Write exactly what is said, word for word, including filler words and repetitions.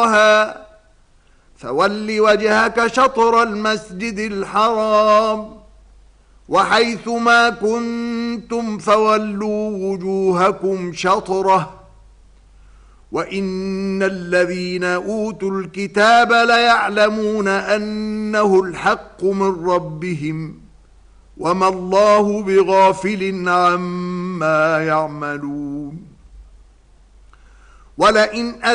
فول وجهك شطر المسجد الحرام وحيث ما كنتم فولوا وجوهكم شطره وإن الذين أوتوا الكتاب ليعلمون أنه الحق من ربهم وما الله بغافل عما يعملون. ولئن